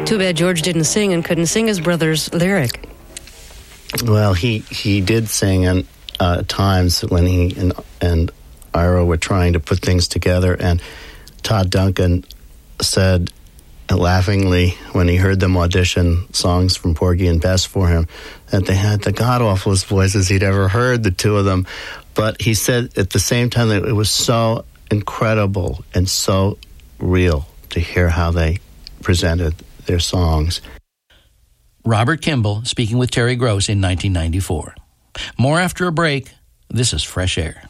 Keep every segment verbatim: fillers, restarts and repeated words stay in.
Too bad George didn't sing and couldn't sing his brother's lyric. Well, he, he did sing in, uh, at times when he and, and Ira were trying to put things together, and Todd Duncan said laughingly when he heard them audition songs from Porgy and Bess for him that they had the god-awfulest voices he'd ever heard, the two of them. But he said at the same time that it was so incredible and so real to hear how they presented their songs. Robert Kimball speaking with Terry Gross in nineteen ninety-four. More after a break. This is Fresh Air.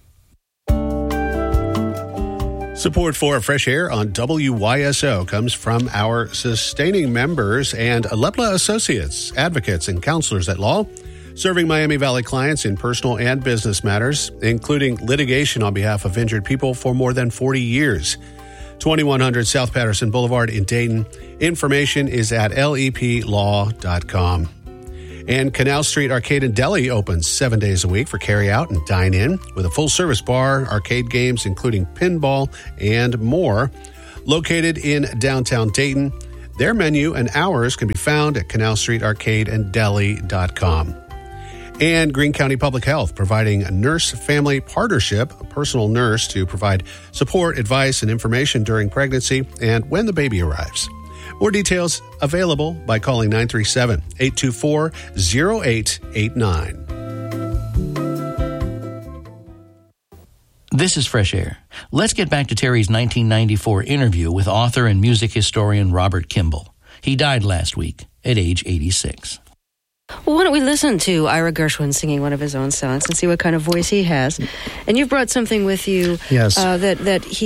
Support for Fresh Air on W Y S O comes from our sustaining members and Lepla Associates, advocates and counselors at law, serving Miami Valley clients in personal and business matters, including litigation on behalf of injured people for more than forty years. twenty-one hundred South Patterson Boulevard in Dayton. Information is at L E P law dot com. And Canal Street Arcade and Deli opens seven days a week for carry-out and dine-in with a full-service bar, arcade games, including pinball and more. Located in downtown Dayton, their menu and hours can be found at canal street arcade and deli dot com. And Greene County Public Health, providing a nurse-family partnership, a personal nurse to provide support, advice, and information during pregnancy and when the baby arrives. More details available by calling nine three seven, eight two four, zero eight eight nine. This is Fresh Air. Let's get back to Terry's nineteen ninety-four interview with author and music historian Robert Kimball. He died last week at age eighty-six. Well, why don't we listen to Ira Gershwin singing one of his own songs and see what kind of voice he has? And you've brought something with you yes. uh, that, that he